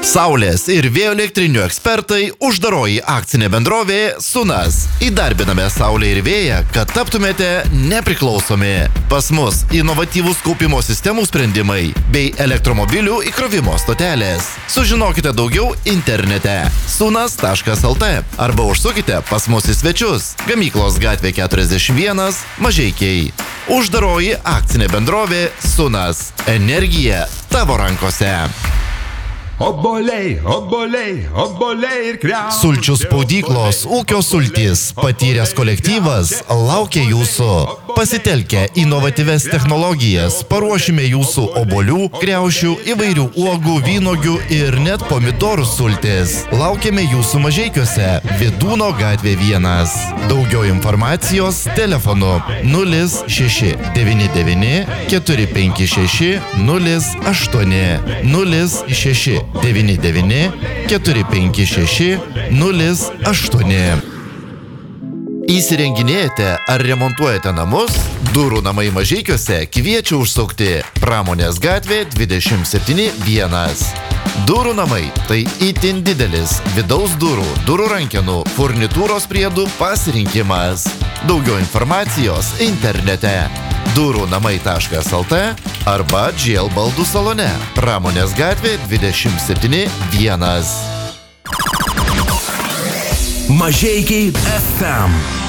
Saulės ir vėjo elektrinių ekspertai, uždaroji akcinė bendrovė Sunas. Įdarbiname saulę ir vėją, kad taptumėte nepriklausomi. Pas mus inovatyvūs kaupimo sistemų sprendimai bei elektromobilių įkrovimo stotelės. Sužinokite daugiau internete sunas.lt arba užsukite pas mus į svečius. Gamyklos gatvė 41, Mažeikiai. Uždaroji akcinė bendrovė Sunas. Energija tavo rankose. Obuoliai, obuoliai, obuoliai ir kriaušės. Sulčių spaudyklos, ūkio sultys, patyręs kolektyvas laukia jūsų. Pasitelkę inovatyves technologijas, paruošime jūsų obuolių, kriaušių, įvairių uogų, vynogių ir net pomidorų sultis. Laukiame jūsų Mažeikiuose, Vidūno gatvė 1. Daugiau informacijos telefonu 0699 456 08 06 99 456 08. Įsirenginėjate ar remontuojate namus? Durų namai Mažeikiuose kviečia užsukti. Pramonės gatvė 27-1. Durų namai – tai itin didelis vidaus durų, durų rankenų, furnitūros priedų pasirinkimas. Daugiau informacijos internete durunamai.lt arba GL baldų salone. Pramonės gatvė 27-1. Mažeikiai FM.